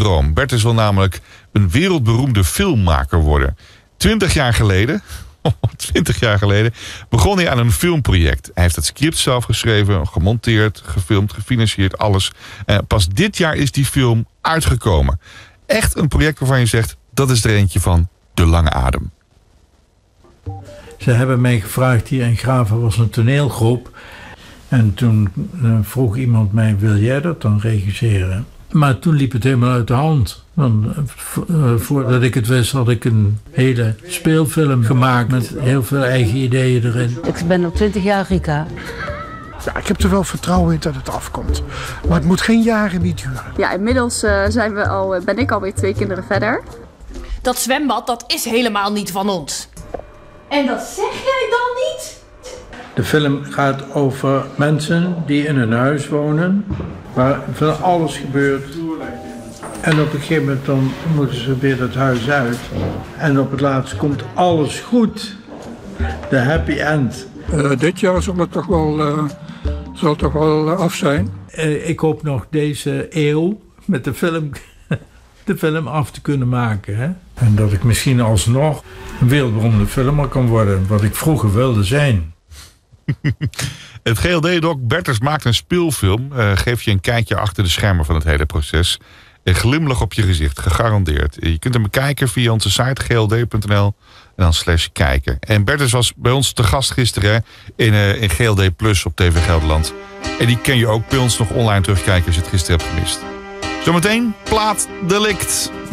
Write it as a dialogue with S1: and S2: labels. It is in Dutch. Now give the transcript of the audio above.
S1: droom. Bertus wil namelijk een wereldberoemde filmmaker worden. 20 jaar geleden begon hij aan een filmproject. Hij heeft het script zelf geschreven, gemonteerd, gefilmd, gefinancierd, alles. Pas dit jaar is die film uitgekomen. Echt een project waarvan je zegt, dat is er eentje van de lange adem.
S2: Ze hebben mij gevraagd, hier in Graven was een toneelgroep. En toen vroeg iemand mij, wil jij dat dan regisseren? Maar toen liep het helemaal uit de hand. Voordat ik het wist had ik een hele speelfilm gemaakt met heel veel eigen ideeën erin.
S3: Ik ben al 20 jaar Rika.
S4: Ja, ik heb er wel vertrouwen in dat het afkomt. Maar het moet geen jaren niet duren.
S5: Ja, inmiddels ben ik alweer 2 kinderen verder.
S6: Dat zwembad, dat is helemaal niet van ons. En dat zeg jij dan niet?
S2: De film gaat over mensen die in een huis wonen, waar van alles gebeurt. En op een gegeven moment dan moeten ze weer het huis uit. En op het laatst komt alles goed. De happy end.
S7: Dit jaar zal het toch wel af zijn.
S2: Ik hoop nog deze eeuw met de film af te kunnen maken. Hè? En dat ik misschien alsnog een wereldberoemde filmer kan worden, wat ik vroeger wilde zijn.
S1: Het GLD-doc Bertus maakt een speelfilm. Geeft je een kijkje achter de schermen van het hele proces. Een glimlach op je gezicht, gegarandeerd. Je kunt hem bekijken via onze site gld.nl en dan /kijken. En Bertus was bij ons te gast gisteren in GLD Plus op TV Gelderland. En die kun je ook bij ons nog online terugkijken als je het gisteren hebt gemist. Zometeen Plaat Delict.